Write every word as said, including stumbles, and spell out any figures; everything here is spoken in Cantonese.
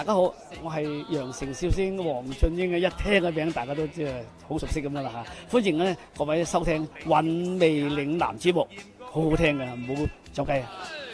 家好，我係羊城笑星黃俊英嘅，一聽個名大家都即係好熟悉咁樣啦嚇。歡迎咧各位收聽《韻味嶺南》節目，好好聽㗎，唔好走雞啊！